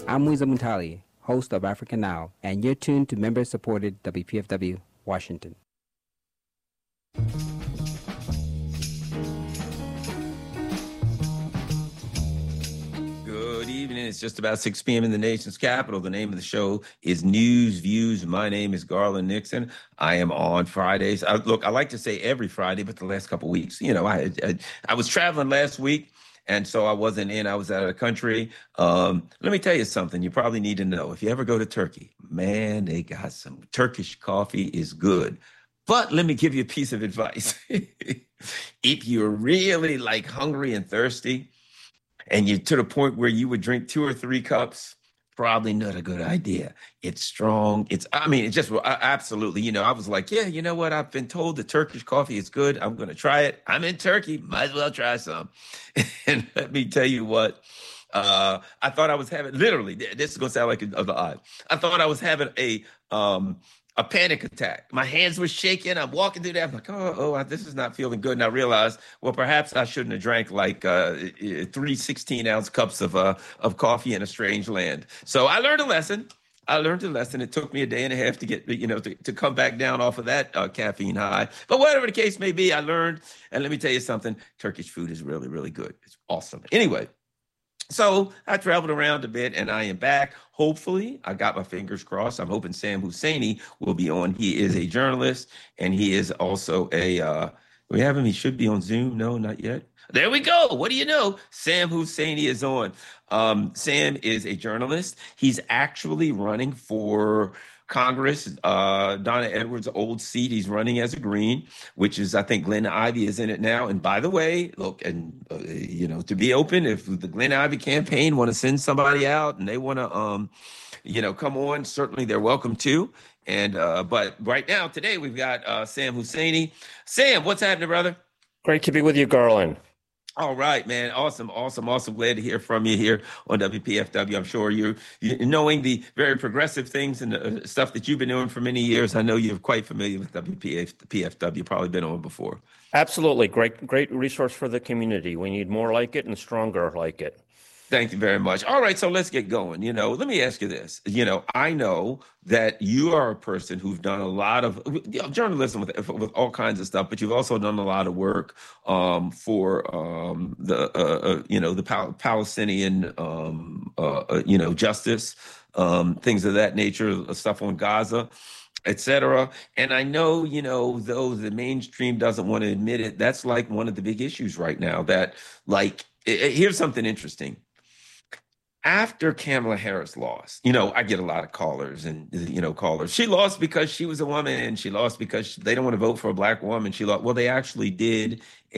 I'm Wiza Muntali, host of Africa Now, and you're tuned to member-supported WPFW Washington. Good evening. It's just about 6 p.m. in the nation's capital. The name of the show is News Views. My name is Garland Nixon. I am on Fridays. I like to say every Friday, but the last couple of weeks, I was traveling last week, and so I wasn't in. I was out of the country. Let me tell you something you probably need to know. If you ever go to Turkey, man, they got some Turkish coffee is good. But let me give you a piece of advice. If you're really like hungry and thirsty, and you're to the point where you would drink 2 or 3 cups, probably not a good idea. It's strong. It's just absolutely, I was like, yeah, you know what? I've been told the Turkish coffee is good. I'm going to try it. I'm in Turkey. Might as well try some. And let me tell you what, I thought I was having, literally, this is going to sound like an odd. I thought I was having a panic attack. My hands were shaking. I'm walking through there. I'm like, this is not feeling good. And I realized, well, perhaps I shouldn't have drank like 3 16-ounce cups of coffee in a strange land. So I learned a lesson. It took me a day and a half to get, to come back down off of that caffeine high. But whatever the case may be, I learned. And let me tell you something, Turkish food is really, really good. It's awesome. Anyway, so I traveled around a bit and I am back. Hopefully, I got my fingers crossed. I'm hoping Sam Husseini will be on. He is a journalist and he is also we have him. He should be on Zoom. No, not yet. There we go. What do you know? Sam Husseini is on. Sam is a journalist. He's actually running for Congress, Donna Edwards' old seat. He's running as a Green, which is, I think, Glenn Ivey is in it now. And by the way, look, and to be open, if the Glenn Ivey campaign want to send somebody out and they want to, come on, certainly they're welcome to. And but right now, today, we've got Sam Husseini. Sam, what's happening, brother? Great to be with you, Garland. All right, man. Awesome. Glad to hear from you here on WPFW. I'm sure you knowing the very progressive things and the stuff that you've been doing for many years. I know you're quite familiar with WPFW. Probably been on before. Absolutely. Great resource for the community. We need more like it and stronger like it. Thank you very much. All right, so let's get going. Let me ask you this. I know that you are a person who's done a lot of journalism with all kinds of stuff, but you've also done a lot of work for the Palestinian justice, things of that nature, stuff on Gaza, etc. And I know, though the mainstream doesn't want to admit it, that's like one of the big issues right now. That here's something interesting. After Kamala Harris lost, I get a lot of callers and, callers. She lost because she was a woman and she lost because they don't want to vote for a black woman. She lost. Well, they actually did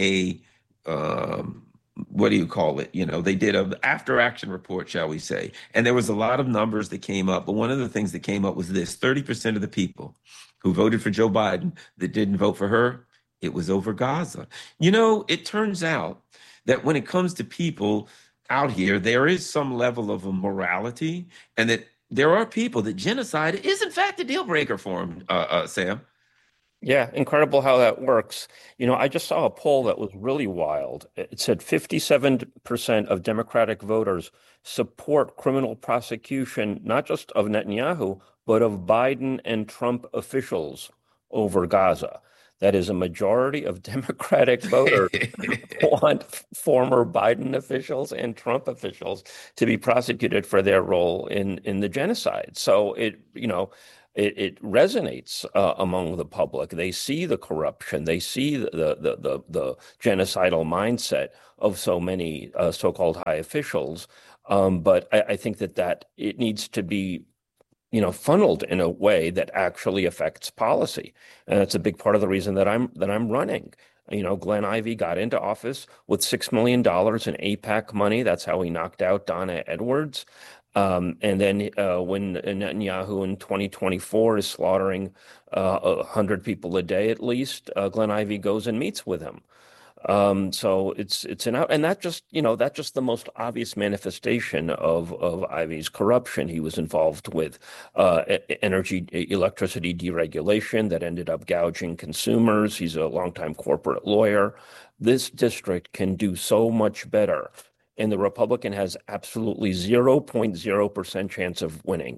what do you call it? They did a after action report, shall we say. And there was a lot of numbers that came up. But one of the things that came up was this: 30% of the people who voted for Joe Biden that didn't vote for her, it was over Gaza. It turns out that when it comes to people out here, there is some level of a morality, and that there are people that genocide is in fact a deal breaker for them, Sam. Yeah, incredible how that works. I just saw a poll that was really wild. It said 57% of Democratic voters support criminal prosecution, not just of Netanyahu, but of Biden and Trump officials over Gaza. That is, a majority of Democratic voters want former Biden officials and Trump officials to be prosecuted for their role in the genocide. So it resonates among the public. They see the corruption. They see the genocidal mindset of so many so-called high officials. But I think that it needs to be funneled in a way that actually affects policy. And that's a big part of the reason that I'm running. Glenn Ivey got into office with $6 million in AIPAC money. That's how he knocked out Donna Edwards. And then when Netanyahu in 2024 is slaughtering 100 people a day at least, Glenn Ivey goes and meets with him. So it's and that's just the most obvious manifestation of Ivey's corruption. He was involved with electricity deregulation that ended up gouging consumers. He's a longtime corporate lawyer. This district can do so much better and the Republican has absolutely 0.0% chance of winning.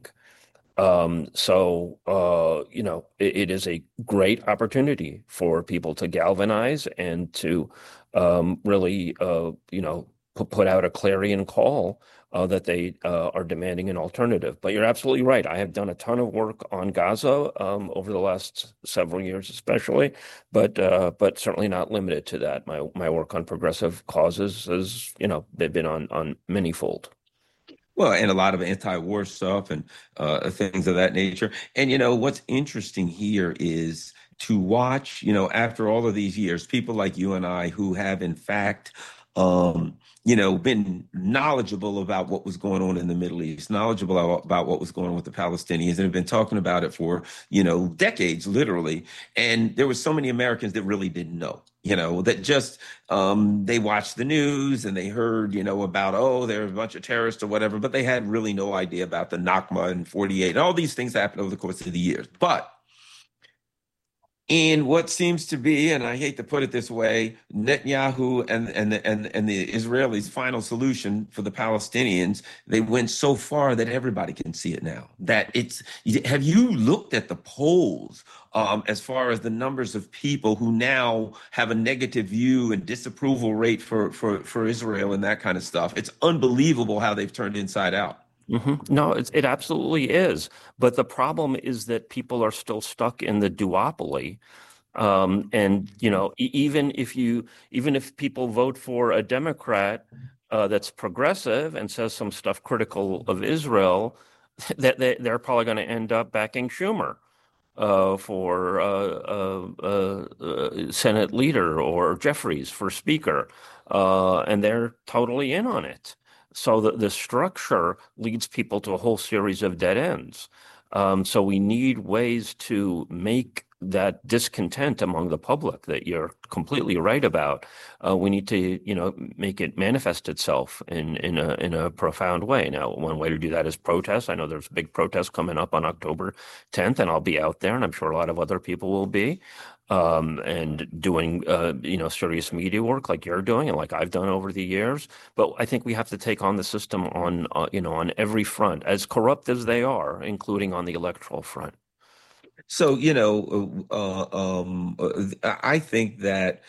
It is a great opportunity for people to galvanize and to really, put out a clarion call that they are demanding an alternative. But you're absolutely right. I have done a ton of work on Gaza over the last several years, especially, but certainly not limited to that. My work on progressive causes has, they've been on manyfold. Well, and a lot of anti-war stuff and things of that nature. And what's interesting here is to watch, after all of these years, people like you and I who have in fact, been knowledgeable about what was going on in the Middle East, knowledgeable about what was going on with the Palestinians, and have been talking about it for, decades, literally. And there were so many Americans that really didn't know. That just they watched the news and they heard, about, oh, there are a bunch of terrorists or whatever, but they had really no idea about the Nakba and 48 and all these things happened over the course of the years. But in what seems to be, and I hate to put it this way, Netanyahu and the Israelis' final solution for the Palestinians, they went so far that everybody can see it now. Have you looked at the polls as far as the numbers of people who now have a negative view and disapproval rate for Israel and that kind of stuff? It's unbelievable how they've turned inside out. No, it absolutely is. But the problem is that people are still stuck in the duopoly. Even if people vote for a Democrat that's progressive and says some stuff critical of Israel, that they're probably going to end up backing Schumer for Senate leader, or Jeffries for speaker, and they're totally in on it. So the structure leads people to a whole series of dead ends. So we need ways to make that discontent among the public that you're completely right about. We need to, make it manifest itself in a profound way. Now, one way to do that is protest. I know there's a big protest coming up on October 10th, and I'll be out there, and I'm sure a lot of other people will be. And doing, serious media work like you're doing and like I've done over the years. But I think we have to take on the system on every front, as corrupt as they are, including on the electoral front. So, I think that,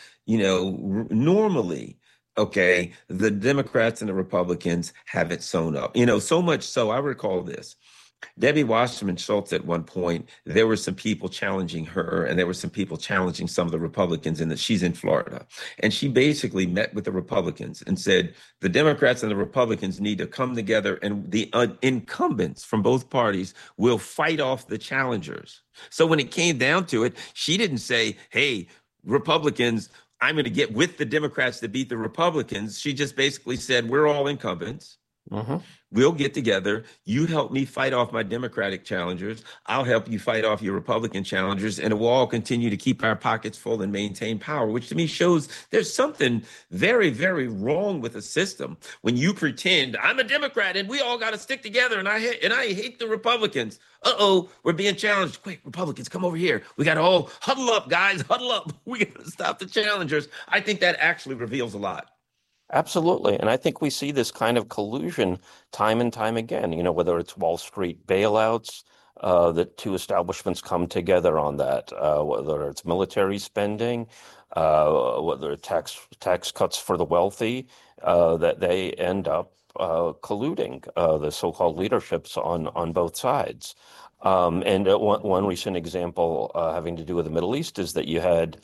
normally, okay, the Democrats and the Republicans have it sewn up, so much so I recall this. Debbie Wasserman Schultz, at one point, there were some people challenging her, and there were some people challenging some of the Republicans, and that she's in Florida. And she basically met with the Republicans and said, the Democrats and the Republicans need to come together, and the incumbents from both parties will fight off the challengers. So when it came down to it, she didn't say, hey, Republicans, I'm going to get with the Democrats to beat the Republicans. She just basically said, we're all incumbents. We'll get together. You help me fight off my Democratic challengers. I'll help you fight off your Republican challengers, and we'll all continue to keep our pockets full and maintain power, which to me shows there's something very, very wrong with the system when you pretend I'm a Democrat and we all got to stick together and I hate the Republicans. Uh-oh, we're being challenged. Quick, Republicans, come over here. We got to all huddle up, guys, huddle up. We got to stop the challengers. I think that actually reveals a lot. Absolutely. And I think we see this kind of collusion time and time again, whether it's Wall Street bailouts, the two establishments come together on that, whether it's military spending, whether tax cuts for the wealthy, that they end up colluding, the so-called leaderships on both sides. And one recent example having to do with the Middle East is that you had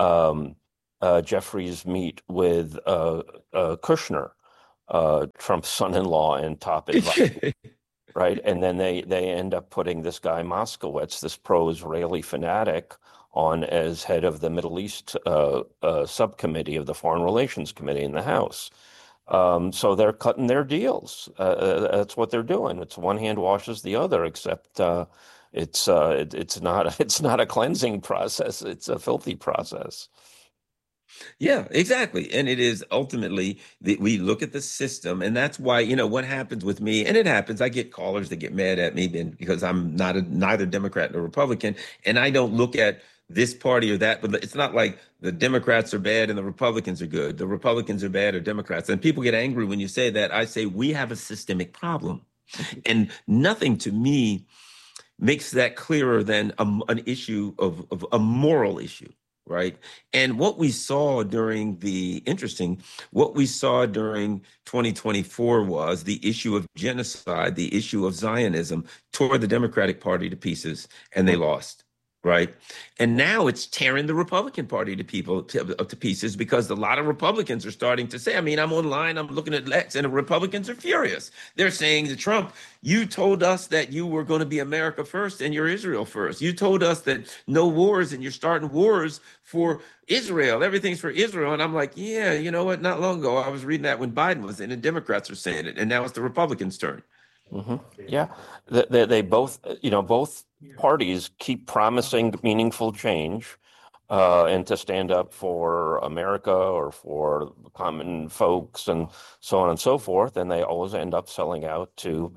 Jeffries meet with Kushner, Trump's son-in-law and top advisor, right? And then they end up putting this guy Moskowitz, this pro-Israeli fanatic, on as head of the Middle East subcommittee of the Foreign Relations Committee in the House. So they're cutting their deals. That's what they're doing. It's one hand washes the other, except it's not a cleansing process. It's a filthy process. Yeah, exactly. And it is ultimately that we look at the system. And that's why, what happens with me, and it happens, I get callers that get mad at me because I'm neither Democrat nor Republican. And I don't look at this party or that, but it's not like the Democrats are bad and the Republicans are good. The Republicans are bad or Democrats. And people get angry when you say that. I say we have a systemic problem. And nothing to me makes that clearer than an issue of a moral issue, right? And what we saw during what we saw during 2024 was the issue of genocide, the issue of Zionism tore the Democratic Party to pieces, and they lost. Right. And now it's tearing the Republican Party to pieces because a lot of Republicans are starting to say, I mean, I'm online, I'm looking at Lex, and the Republicans are furious. They're saying to Trump, you told us that you were going to be America first and you're Israel first. You told us that no wars and you're starting wars for Israel. Everything's for Israel. And I'm like, yeah, you know what? Not long ago, I was reading that when Biden was in and Democrats are saying it. And now it's the Republicans' turn. Mm-hmm. Yeah, they both, both parties keep promising meaningful change and to stand up for America or for common folks and so on and so forth, and they always end up selling out to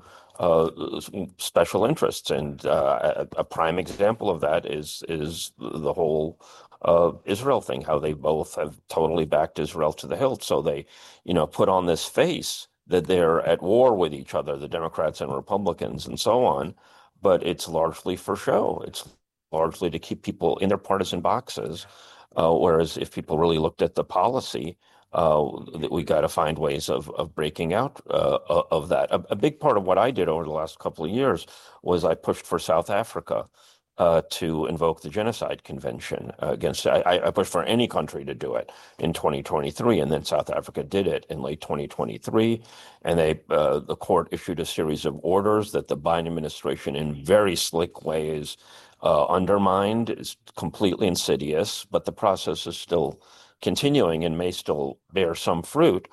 special interests. And a prime example of that is the whole Israel thing, how they both have totally backed Israel to the hilt. So they, put on this face that they're at war with each other, the Democrats and Republicans and so on, but it's largely for show. It's largely to keep people in their partisan boxes. Whereas if people really looked at the policy, we got to find ways of breaking out of that. A big part of what I did over the last couple of years was I pushed for South Africa to invoke the Genocide Convention against. I pushed for any country to do it in 2023, and then South Africa did it in late 2023, and the court issued a series of orders that the Biden administration, in very slick ways, undermined. It's completely insidious, but the process is still continuing and may still bear some fruit.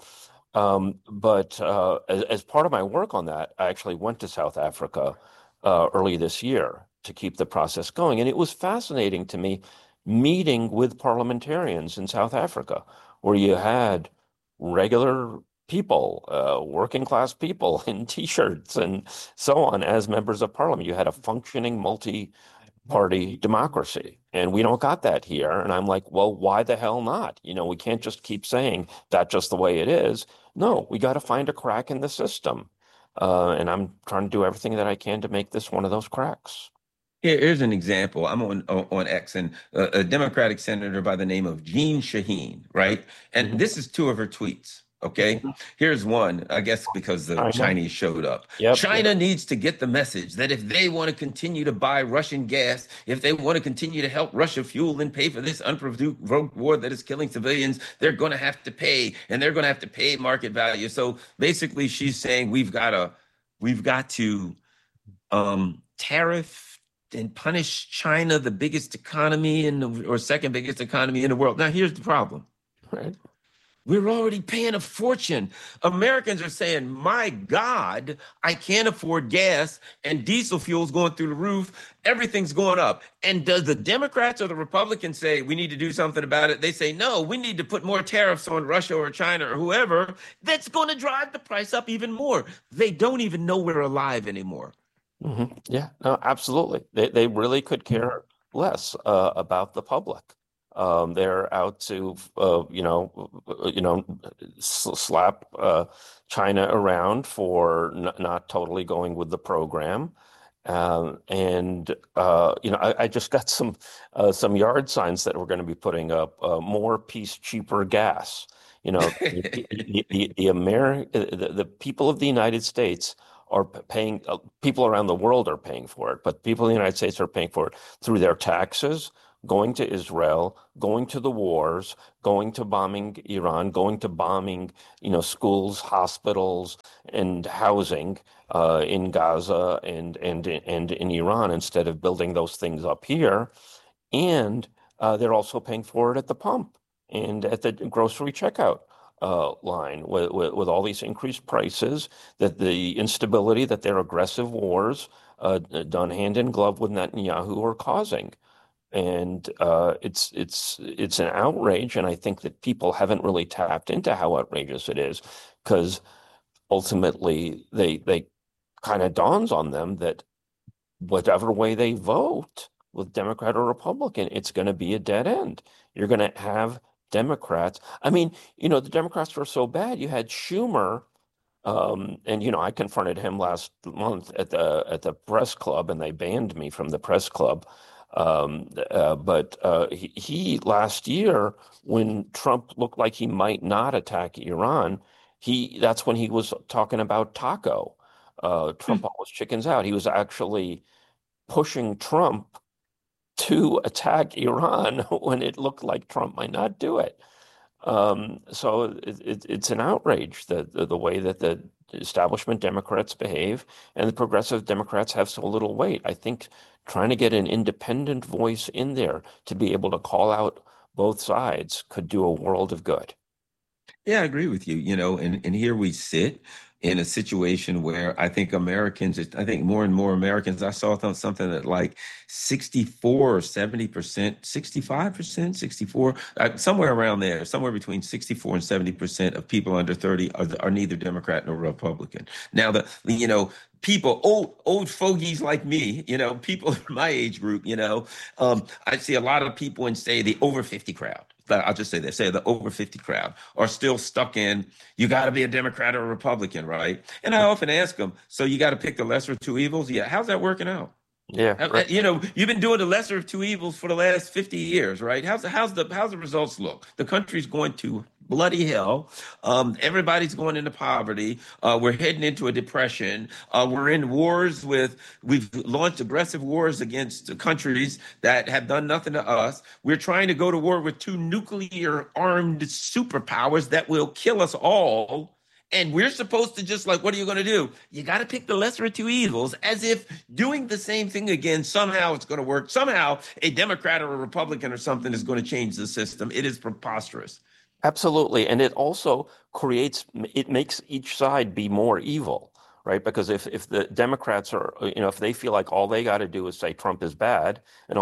But as part of my work on that, I actually went to South Africa early this year to keep the process going. And it was fascinating to me meeting with parliamentarians in South Africa, where you had regular people, working class people in T-shirts and so on as members of parliament. You had a functioning multi-party democracy. And we don't got that here. And I'm like, well, why the hell not? We can't just keep saying that's just the way it is. No, we got to find a crack in the system. And I'm trying to do everything that I can to make this one of those cracks. Here's an example. I'm on X, and a Democratic senator by the name of Jean Shaheen, right? And this is two of her tweets. Okay, here's one, I guess because the Chinese showed up. Yep. China needs to get the message that if they want to continue to buy Russian gas, if they want to continue to help Russia fuel and pay for this unprovoked war that is killing civilians, they're going to have to pay, and they're going to have to pay market value. So basically, she's saying we've got to tariff and punish China, the biggest economy or second biggest economy in the world. Now, here's the problem. Right. We're already paying a fortune. Americans are saying, my God, I can't afford gas and diesel fuel's going through the roof. Everything's going up. And does the Democrats or the Republicans say we need to do something about it? They say, no, we need to put more tariffs on Russia or China or whoever. That's going to drive the price up even more. They don't even know we're alive anymore. Mm-hmm. Yeah, no, absolutely. They really could care less about the public. They're out to, slap China around for not totally going with the program. I just got some yard signs that we're going to be putting up. More peace, cheaper gas. The people of the United States are paying, people around the world are paying for it, but people in the United States are paying for it through their taxes, going to Israel, going to the wars, going to bombing Iran, going to bombing, schools, hospitals, and housing in Gaza and in Iran instead of building those things up here. And they're also paying for it at the pump and at the grocery checkout line with all these increased prices, that the instability that their aggressive wars done hand in glove with Netanyahu are causing. And it's an outrage, and I think that people haven't really tapped into how outrageous it is, because ultimately they kind of dawns on them that whatever way they vote, with Democrat or Republican. It's going to be a dead end. You're going to have Democrats. I mean, the Democrats were so bad. You had Schumer, and I confronted him last month at the press club, and they banned me from the press club. But he last year, when Trump looked like he might not attack Iran, that's when he was talking about Taco. Trump always chickens out. He was actually pushing Trump to attack Iran when it looked like Trump might not do it. So it's an outrage, the way that the establishment Democrats behave, and the progressive Democrats have so little weight. I think trying to get an independent voice in there to be able to call out both sides could do a world of good. Yeah, I agree with you. And here we sit in a situation where I think I think more and more Americans, I saw something that like 64 or 70%, 65%, 64, somewhere around there, somewhere between 64 and 70% of people under 30 are neither Democrat nor Republican. Now, people, old fogies like me, people in my age group, I see a lot of people in, say, the over 50 crowd. I'll just say this, say the over 50 crowd are still stuck in, you got to be a Democrat or a Republican, right? And I often ask them, so you got to pick the lesser of two evils? Yeah. How's that working out? Yeah, right. You've been doing the lesser of two evils for the last 50 years, right? How's the results look? The country's going to bloody hell. Everybody's going into poverty. We're heading into a depression. We're in wars we've launched aggressive wars against countries that have done nothing to us. We're trying to go to war with two nuclear armed superpowers that will kill us all. And we're supposed to just what are you going to do? You got to pick the lesser of two evils, as if doing the same thing again, somehow it's going to work. Somehow a Democrat or a Republican or something is going to change the system. It is preposterous. Absolutely. And it makes each side be more evil, right? Because if the Democrats are, if they feel like all they got to do is say Trump is bad, and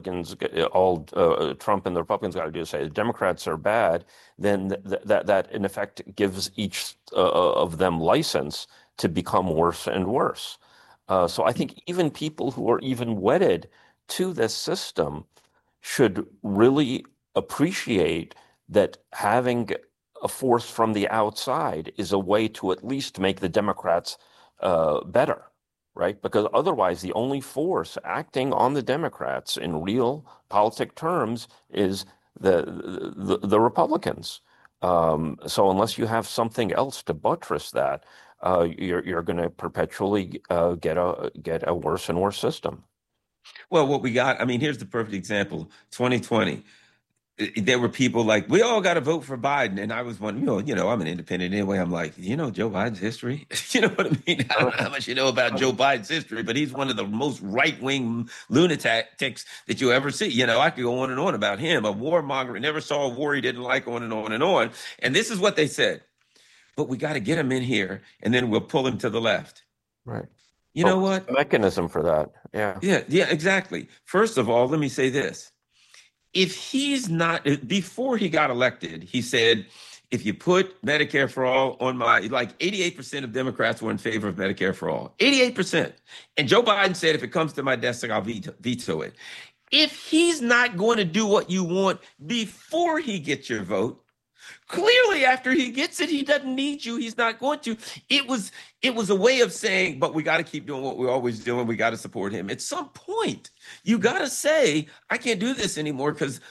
Trump and the Republicans got to do is say the Democrats are bad, then that in effect gives each of them license to become worse and worse. So I think even people who are even wedded to this system should really appreciate that having a force from the outside is a way to at least make the Democrats better, right? Because otherwise, the only force acting on the Democrats in real politic terms is the Republicans. So unless you have something else to buttress that, you're going to perpetually get a worse and worse system. Well, what we got, I mean, here's the perfect example. 2020. There were people like, we all got to vote for Biden. And I was one, I'm an independent anyway. I'm like, Joe Biden's history? You know what I mean? I don't know how much you know about Joe Biden's history, but he's one of the most right-wing lunatics that you ever see. I could go on and on about him, a warmonger, never saw a war he didn't like, on and on and on. And this is what they said. But we got to get him in here, and then we'll pull him to the left. Right. You know what? Mechanism for that. Yeah. Yeah, exactly. First of all, let me say this. If he's not, before he got elected, he said, if you put Medicare for all on 88% of Democrats were in favor of Medicare for all. 88%. And Joe Biden said, if it comes to my desk, I'll veto it. If he's not going to do what you want before he gets your vote, clearly after he gets it, he doesn't need you. He's not going to. It was a way of saying, but we got to keep doing what we're always doing. We got to support him. At some point, you got to say, I can't do this anymore because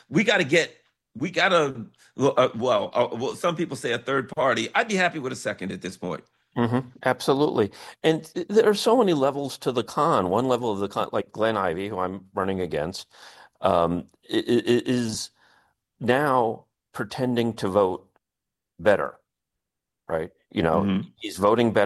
some people say a third party. I'd be happy with a second at this point. Mm-hmm. Absolutely. And there are so many levels to the con. One level of the con, like Glenn Ivey, who I'm running against, is now pretending to vote better, right? He's voting better.